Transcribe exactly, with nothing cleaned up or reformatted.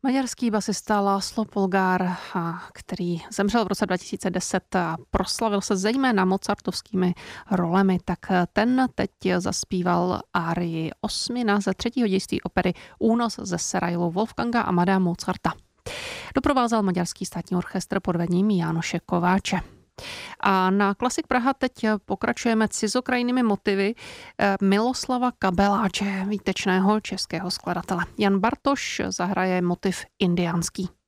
Maďarský basista László Polgár, který zemřel v roce dva tisíce deset a proslavil se zejména mozartovskými rolemi, tak ten teď zaspíval árii Osmina ze třetího dějství opery Únos ze Serajlu Wolfganga Amadea Mozarta. Doprovázel Maďarský státní orchestr pod vedením Jánoše Kováče. A na Klasik Praha teď pokračujeme cizokrajnými motivy Miloslava Kabeláče, výtečného českého skladatele. Jan Bartoš zahraje motiv indiánský.